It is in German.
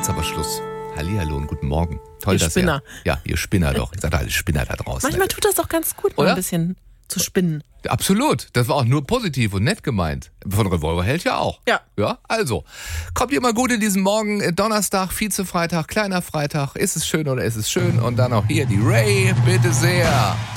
jetzt aber Schluss. Hallihallo und guten Morgen. Toll, Ihr dass Spinner. ihr Spinner doch. Ihr seid alle Spinner da draußen. Manchmal tut das auch ganz gut, mal Oder? ein bisschen zu spinnen. Absolut. Das war auch nur positiv und nett gemeint. Von Revolverheld ja auch. Ja. Ja, also. Kommt ihr mal gut in diesen Morgen. Donnerstag, Vize-Freitag, kleiner Freitag. Ist es schön oder ist es schön? Und dann auch hier die Ray. Bitte sehr.